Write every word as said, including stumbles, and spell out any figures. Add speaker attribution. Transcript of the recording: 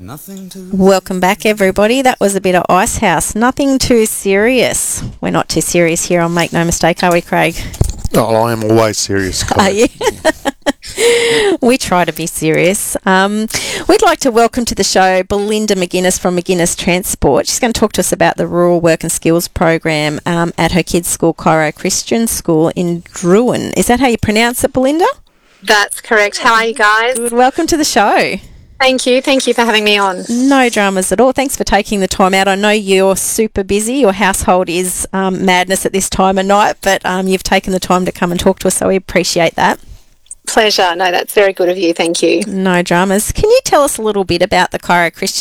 Speaker 1: Nothing too...
Speaker 2: Welcome back, everybody. That was a bit of Icehouse. Nothing too serious. We're not too serious here on Make No Mistake, are we, Craig?
Speaker 3: Oh, I am always serious.
Speaker 2: Are you? We try to be serious. Um, we'd like to welcome to the show Belinda McGuinness from McGuinness Transport. She's going to talk to us about the Rural Work and Skills program um, at her kids' school, Cairo Christian School in Druin. Is that how you pronounce it, Belinda?
Speaker 4: That's correct. How are you guys?
Speaker 2: Good. Welcome to the show.
Speaker 4: Thank you. Thank you for having me on.
Speaker 2: No dramas at all. Thanks for taking the time out. I know you're super busy. Your household is um, madness at this time of night, but um, you've taken the time to come and talk to us, so we appreciate that.
Speaker 4: Pleasure. No, that's very good of you. Thank you.
Speaker 2: No dramas. Can you tell us a little bit about the Cairo Christian